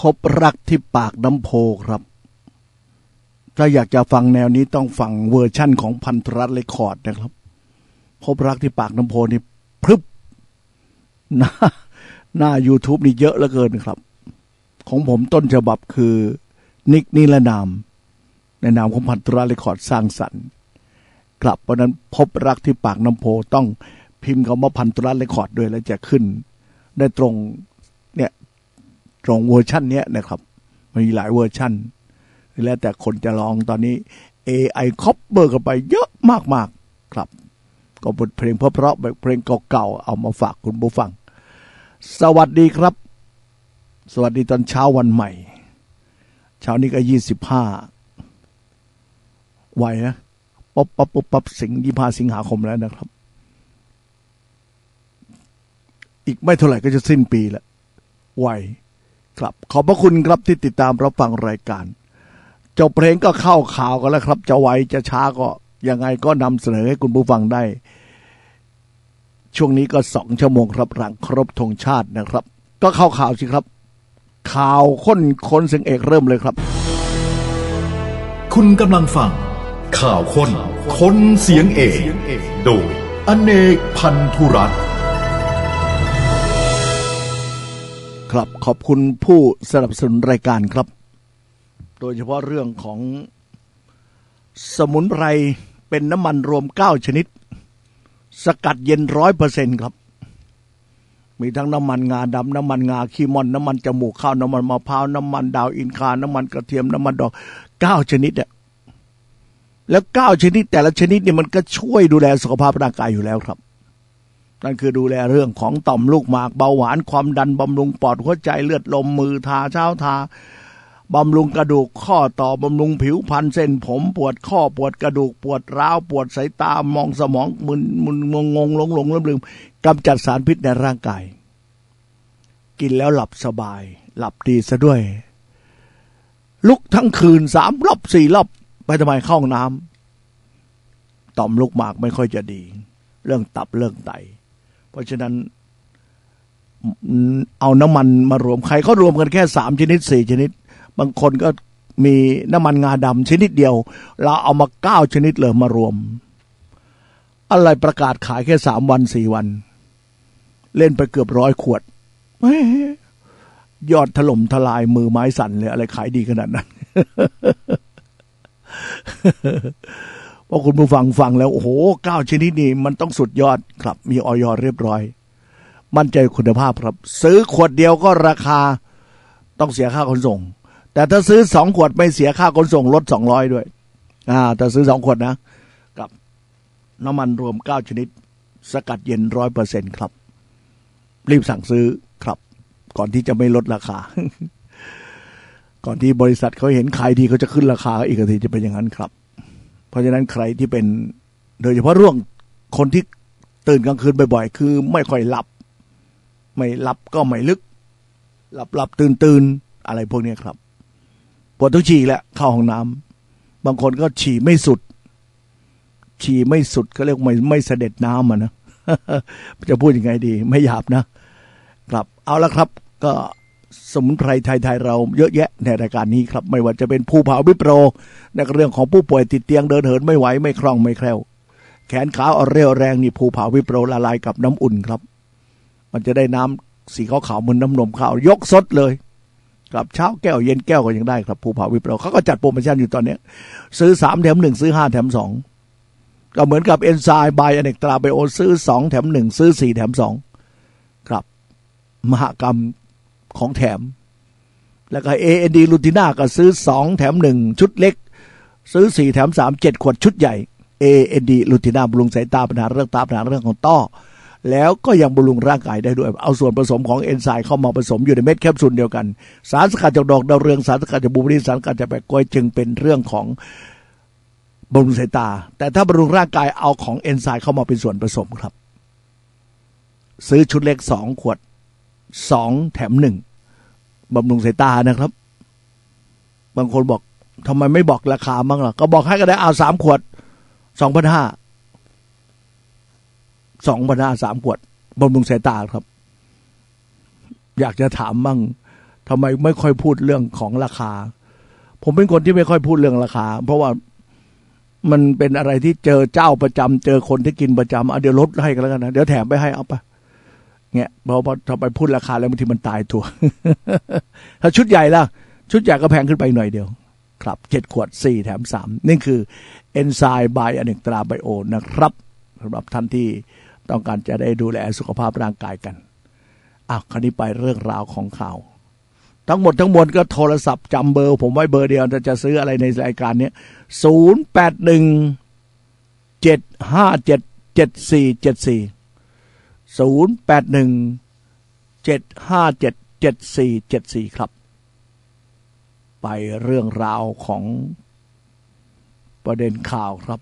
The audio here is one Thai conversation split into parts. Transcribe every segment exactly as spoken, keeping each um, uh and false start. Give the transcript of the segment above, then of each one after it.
บรักที่ปากน้ำโพครับถ้าอยากจะฟังแนวนี้ต้องฟังเวอร์ชั่นของพันธรัตน์เรคคอร์ดนะครับพบรักที่ปากน้ำโพนี่พรึบหน้าหน้า YouTube นี่เยอะเหลือเกินครับของผมต้นฉบับคือนิกนิรนามในนามของพันธรัตน์เรคคอร์ดสร้างสรรค์ครับเพราะนั้นพบรักที่ปากน้ำโพต้องพิมพ์คำว่าพันธรัตน์เรคคอร์ดด้วยแล้วจะขึ้นได้ตรงเนี่ยตรงเวอร์ชันเนี้ยนะครับมีหลายเวอร์ชันแล้วแต่คนจะลองตอนนี้ เอ ไอ คอปเบอร์กันไปเยอะมากๆครับก็บทเพลงเพราะๆแบบเพลงเก่าๆเอามาฝากคุณผู้ฟังสวัสดีครับสวัสดีตอนเช้าวันใหม่เช้านี้ก็ยี่สิบห้าไวนะป๊บปั๊บปุ๊บปั๊บสิงยี่สิบห้าสิงหาคมแล้วนะครับอีกไม่เท่าไหร่ก็จะสิ้นปีแล้วไวครับขอบพระคุณครับที่ติดตามรับฟังรายการจบเพลงก็เข้าข่าวกันแล้วครับจะไวจะช้าก็ยังไงก็นำเสนอให้คุณผู้ฟังได้ช่วงนี้ก็สองชั่วโมงครับหลังครบธงชาตินะครับก็เข้าข่าวสิครับข่าวค้นคนเสียงเอกเริ่มเลยครับคุณกำลังฟังข่าวค้นคนเสียงเอกโดยอเนกพันธุรัตน์ครับขอบคุณผู้สนับสนุนรายการครับโดยเฉพาะเรื่องของสมุนไพรเป็นน้ำมันรวมเก้าชนิดสกัดเย็น ร้อยเปอร์เซ็นต์ ครับมีทั้งน้ำมันงาดำน้ำมันงาขี้ม่อนน้ำมันจมูกข้าวน้ำมันมะพร้าวน้ำมันดาวอินทราน้ำมันกระเทียมน้ำมันดอกเก้าชนิดอ่ะแล้วเก้าชนิดแต่ละชนิดเนี่ยมันก็ช่วยดูแลสุขภาพร่างกายอยู่แล้วครับนั่นคือดูแลเรื่องของต่อมลูกหมากเบาหวานความดันบำรุงปอดหัวใจเลือดลมมือทาเช้าทาบำรุงกระดูกข้อต่อบำรุงผิวพรรณเส้นผมปวดข้อปวดกระดูกปวดร้าวปวดสายตามองสมองมึนมึนงงงหลงหลงลืมลืมกำจัดสารพิษในร่างกายกินแล้วหลับสบายหลับดีซะด้วยลุกทั้งคืนสามรอบสี่รอบไปทำไมเข้าห้องน้ำต่อมลูกหมากไม่ค่อยจะดีเรื่องตับเรื่องไตเพราะฉะนั้นเอาน้ำมันมารวมใครเขารวมกันแค่สามชนิดสี่ชนิดบางคนก็มีน้ำมันงาดำชนิดเดียวเราเอามาเก้าชนิดเลยมารวมอะไรประกาศขายแค่สามวันสี่วันเล่นไปเกือบร้อยขวดยอดถล่มทลายมือไม้สั่นเลยอะไรขายดีขนาดนั้น เพราะคุณผู้ฟังฟังแล้วโอ้โหเก้าชนิดนี้มันต้องสุดยอดครับมีอย.เรียบร้อยมั่นใจคุณภาพครับซื้อขวดเดียวก็ราคาต้องเสียค่าขนส่งแต่ถ้าซื้อสองขวดไม่เสียค่าขนส่งลดสองร้อยด้วยอ่าแต่ซื้อสองขวดนะกับน้ำมันรวมเก้าชนิดสกัดเย็น ร้อยเปอร์เซ็นต์ ครับรีบสั่งซื้อครับก่อนที่จะไม่ลดราคา ก่อนที่บริษัทเขาเห็นขายดีเขาจะขึ้นราคาอีกทีจะเป็นอย่างนั้นครับเพราะฉะนั้นใครที่เป็นโดยเฉพาะเรื่องคนที่ตื่นกลางคืนบ่อยๆคือไม่ค่อยหลับไม่หลับก็ไม่ลึกหลับหลับตื่นตื่นอะไรพวกนี้ครับปวดท้องฉี่แหละเข้าห้องน้ำบางคนก็ฉี่ไม่สุดฉี่ไม่สุดก็เรียกไม่ไม่เสด็จน้ำอ่ะนะ จะพูดยังไงดีไม่หยาบนะครับเอาละครับก็สมุนไพรไทยๆเราเยอะแยะในรายการนี้ครับไม่ว่าจะเป็นภูผาวิปโรในเรื่องของผู้ป่วยติดเตียงเดินเหินไม่ไหวไม่คล่องไม่แคล่วแขนขาอ่อนเรี่ยวแรงนี่ภูผาวิปโรละลายกับน้ำอุ่นครับมันจะได้น้ำสีขาวๆเหมือนน้ำนมข้าวยกสดเลยกับเช้าแก้วเย็นแก้วก็ยังได้ครับภูผาวิปโรเขาก็จัดโปรโมชั่นอยู่ตอนนี้ซื้อสามแถมหนึ่งซื้อห้าแถมสองก็เหมือนกับเอนไซม์ไบอเนกตราไบโอซื้อสองแถมหนึ่งซื้อสี่แถมสองครับมหกรรมของแถมแล้วก็ เอ เอ็น ดี ลูติน่าก็ซื้อสองแถมหนึ่งชุดเล็กซื้อสี่แถมสาม เจ็ดขวดชุดใหญ่ เอ เอ็น ดี ลูติน่าบำรุงสายตาปัญหาเรื่องตาปัญหาเรื่องของต้อแล้วก็ยังบำรุงร่างกายได้ด้วยเอาส่วนผสมของเอนไซม์เข้ามาผสมอยู่ในเม็ดแคปซูลเดียวกันสารสกัดจากดอกดาวเรืองสารสกัดจากบลูเบอร์รี่สารสกัดจากแปะกล้วยจึงเป็นเรื่องของบำรุงสายตาแต่ถ้าบำรุงร่างกายเอาของเอนไซม์เข้ามาเป็นส่วนผสมครับซื้อชุดเล็กสองขวดสองแถมหนึ่งบำรุงสายตานะครับบางคนบอกทำไมไม่บอกราคาบ้างล่ะก็บอกให้ก็ได้เอาสามขวดสองพันห้าสองพันห้าสามขวดบำรุงสายตาครับอยากจะถามบ้างทำไมไม่ค่อยพูดเรื่องของราคาผมเป็นคนที่ไม่ค่อยพูดเรื่องราคาเพราะว่ามันเป็นอะไรที่เจอเจ้าประจำเจอคนที่กินประจำเอาเดี๋ยวลดให้กันแล้วกันนะเดี๋ยวแถมไปให้เอาไปเงี้ยเพราะว่าถ้าไปพูดราคาแล้วบางทีมันตายตัว ถ้าชุดใหญ่ล่ะชุดใหญ่ก็แพงขึ้นไปหน่อยเดียวครับเจ็ดขวดสี่แถมสามนี่คือเอนไซม์ไบอเนกตราไบโอนะครับสำหรับท่านที่ต้องการจะได้ดูแลสุขภาพร่างกายกันอ่ะคราวนี้ไปเรื่องราวของข่าวทั้งหมดทั้งมวลก็โทรศัพท์จำเบอร์ผมไว้เบอร์เดียวจะซื้ออะไรในรายการนี้ศูนย์แปดหนึ่งเจ็ดห้าเจ็ดเจ็ดสี่เจ็ดสี่ศูนย์แปดหนึ่งเจ็ดห้าเจ็ดเจ็ดสี่เจ็ดสี่ครับไปเรื่องราวของประเด็นข่าวครับ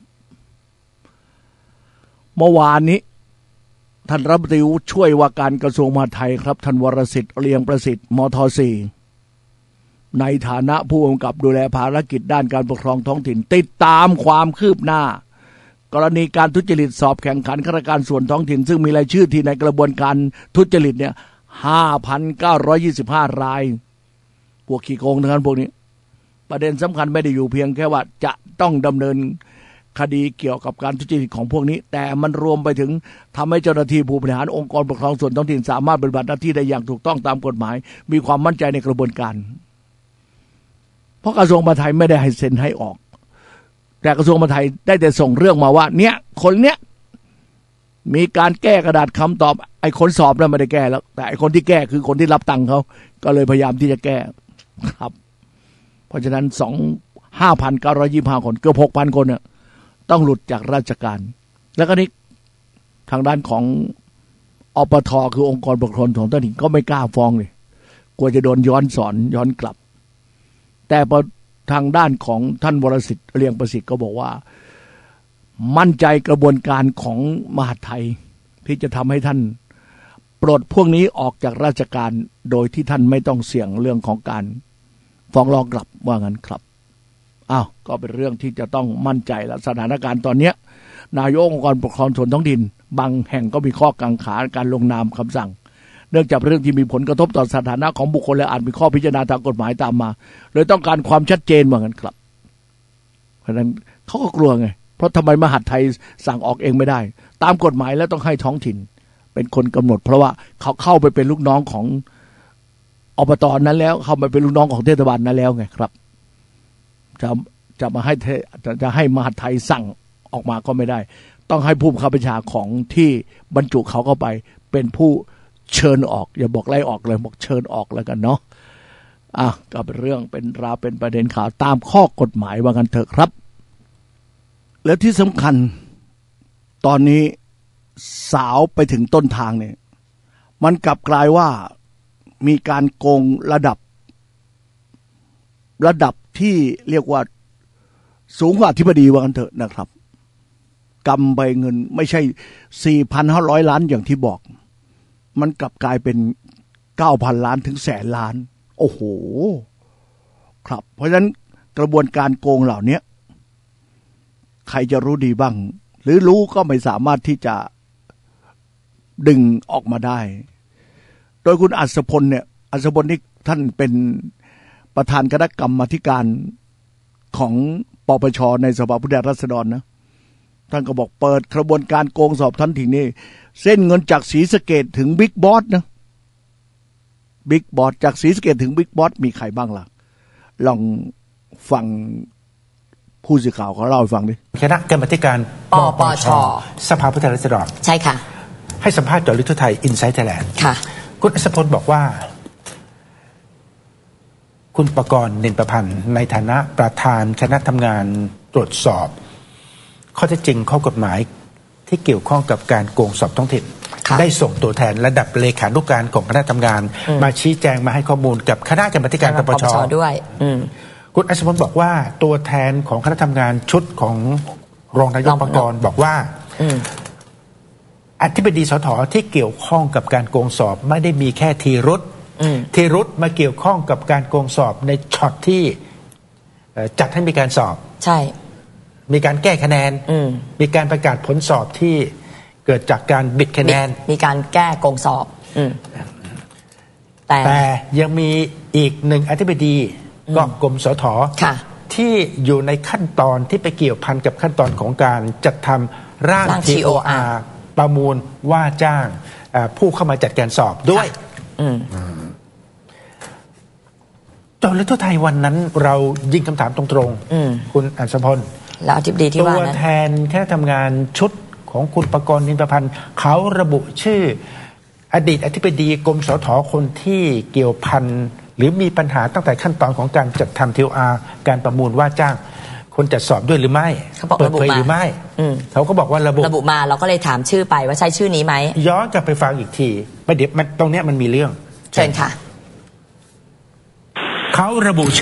เมื่อวานนี้ท่านรัฐมนตรีช่วยว่าการกระทรวงมหาดไทยครับท่านวรสิทธิ์เลียงประสิทธิ์มท.สี่ในฐานะผู้กำกับดูแลภารกิจด้านการปกครองท้องถิ่นติดตามความคืบหน้ากรณีการทุจริตสอบแข่งขันข้าราชการส่วนท้องถิ่นซึ่งมีรายชื่อที่ในกระบวนการทุจริตเนี่ย ห้าพันเก้าร้อยยี่สิบห้า รายพวกขี้โกงทั้งนั้นพวกนี้ประเด็นสำคัญไม่ได้อยู่เพียงแค่ว่าจะต้องดำเนินคดีเกี่ยวกับการทุจริตของพวกนี้แต่มันรวมไปถึงทำให้เจ้าหน้าที่ผู้บริหารองค์กรปกครองส่วนท้องถิ่นสามารถปฏิบัติหน้าที่ได้อย่างถูกต้องตามกฎหมายมีความมั่นใจในกระบวนการเพราะกระทรวงมหาดไทยไม่ได้ให้เซ็นให้ออกแต่กระทรวงมหาดไทยได้แต่ส่งเรื่องมาว่าเนี่ยคนเนี้ยมีการแก้กระดาษคำตอบไอ้คนสอบนั้นไม่ได้แก้แล้วแต่ไอ้คนที่แก้คือคนที่รับตังค์เขาก็เลยพยายามที่จะแก้ครับเพราะฉะนั้นสองห้าพันเก้าร้อยยี่สิบห้าคนเกือบหกพันคนเนี่ยต้องหลุดจากราชการแล้วก็นี่ทางด้านของอปทคือองค์กรปกครองท้องถิ่นก็ไม่กล้าฟ้องเลยกลัวจะโดนย้อนสอนย้อนกลับแต่พอทางด้านของท่านวรสิทธิ์เลียงประสิทธิ์ก็บอกว่ามั่นใจกระบวนการของมหาดไทยที่จะทำให้ท่านปลดพวกนี้ออกจากราชการโดยที่ท่านไม่ต้องเสี่ยงเรื่องของการฟ้องร้องกลับว่างั้นครับอ้าวก็เป็นเรื่องที่จะต้องมั่นใจแล้วสถานการณ์ตอนนี้นายกองค์กรปกครองส่วนท้องถิ่นบางแห่งก็มีข้อกังขาการลงนามคำสั่งเนื่องจากเรื่องที่มีผลกระทบต่อสถานะของบุคคลและอาจมีข้อพิจารณาทางกฎหมายตามมาเลยต้องการความชัดเจนว่างั้นครับเพราะฉะนั้นเขาก็กลัวไงเพราะทำไมมหาดไทยสั่งออกเองไม่ได้ตามกฎหมายแล้วต้องให้ท้องถิ่นเป็นคนกำหนดเพราะว่าเขาเข้าไปเป็นลูกน้องของอบตนั้นแล้วเข้าไปเป็นลูกน้องของเทศบาลนั้นแล้วไงครับจะจะมาให้จะจะให้มหาดไทยสั่งออกมาก็ไม่ได้ต้องให้ผู้บังคับบัญชาของที่บรรจุเขาเข้าไปเป็นผู้เชิญออกอย่าบอกไล่ออกเลยบอกเชิญออกแล้วกันเนาะอ่ะก็เป็นเรื่องเป็นราวเป็นประเด็นข่าวตามข้อกฎหมายว่ากันเถอะครับแล้วที่สำคัญตอนนี้สาวไปถึงต้นทางเนี่ยมันกลับกลายว่ามีการโกงระดับระดับที่เรียกว่าสูงกว่าอธิบดีว่ากันเถอะนะครับกำใบเงินไม่ใช่ สี่พันห้าร้อย ล้านอย่างที่บอกมันกลับกลายเป็น เก้าพัน ล้านถึงแสนล้านโอ้โหครับเพราะฉะนั้นกระบวนการโกงเหล่านี้ใครจะรู้ดีบ้างหรือรู้ก็ไม่สามารถที่จะดึงออกมาได้โดยคุณอัศพลเนี่ยอัศพลนี่ท่านเป็นประธานคณะกรรมาธิการของปปชในสภาผู้แทนราษฎรนะท่านก็บอกเปิดกระบวนการโกงสอบท้องถิ่นนี่เส้นเงินจากศรีสะเกษถึงบิ๊กบอสนะบิ๊กบอสจากศรีสะเกษถึงบิ๊กบอสมีใครบ้างล่ะลองฟังผู้สื่อข่าวเขาเล่าให้ฟังดิคณะกรรมาธิการปปชสภาผู้แทนราษฎรใช่ค่ะให้สัมภาษณ์เจาะลึกทั่วไทยอินไซต์ไทยแลนด์ค่ะคุณอัศพลบอกว่าคุณประกรณ์ นินประพันธ์ในฐานะประธานคณะทำงานตรวจสอบข้อเท็จจริงข้อกฎหมายที่เกี่ยวข้องกับการโกงสอบท้องถิ่นได้ส่งตัวแทนระดับเลขานุการของคณะทำงานมาชี้แจงมาให้ข้อมูลกับคณะกรรมาธิการปปชด้วยคุณอัศพลบอกว่าตัวแทนของคณะทำงานชุดของรองนายกประกรณ์บอกว่าอธิบดีสถ.ที่เกี่ยวข้องกับการโกงสอบไม่ได้มีแค่ธีรุธธีรุธมาเกี่ยวข้องกับการโกงสอบในช็อตที่จัดให้มีการสอบใช่มีการแก้คะแนนมีการประกาศผลสอบที่เกิดจากการบิดคะแนนมีการแก้โกงสอบแแต่แต่ยังมีอีกหนึ่งอธิบดีก็กรมสทค่ะที่อยู่ในขั้นตอนที่ไปเกี่ยวพันกับขั้นตอนของการจัดทำร่างร่างทีทีโอโออาอาร์ร์ ประมูลว่าจ้างเอ่อผู้เข้ามาจัดการสอบด้วยอืมจนและทั่วไทยวันนั้นเรายิงคำถามตรงอืมๆ คุณอัศพลแล้วอธิบดีที่ตัวว่านั้นแทนคณะทำงานชุดของคุณประกรณ์นินประพันธ์เขาระบุชื่ออดีตอธิบดีกรมสทคนที่เกี่ยวพันหรือมีปัญหาตั้งแต่ขั้นตอนของการจัดทำทีโออาร์การประมูลว่าจ้างคนจัดสอบด้วยหรือไม่เขาบอกเปิดระบุเผยมาหรือไม่อืมเขาก็บอกว่าระบุระบุมาเราก็เลยถามชื่อไปว่าใช่ชื่อนี้ไหมย้อนกลับไปฟังอีกทีประเดี๋ยวมันตรงเนี้ยมันมีเรื่องเชิญค่ะเขาระบุ